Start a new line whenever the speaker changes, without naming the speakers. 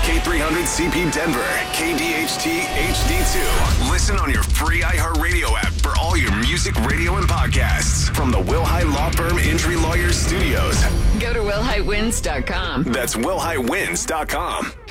K300CP Denver, KDHT HD2. Listen on your free iHeartRadio app for all your music, radio, and podcasts from the Wilhite Law Firm Injury Lawyers Studios.
Go to WilhiteWins.com.
That's WilhiteWins.com.